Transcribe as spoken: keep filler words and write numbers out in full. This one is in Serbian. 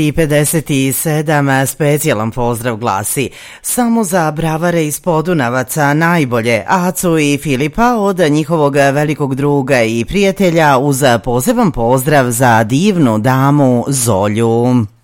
I pedeset sedam specijalan pozdrav glasi: samo za bravare iz Podunavaca najbolje, Acu i Filipa od njihovog velikog druga i prijatelja, uz poseban pozdrav za divnu damu Zolju.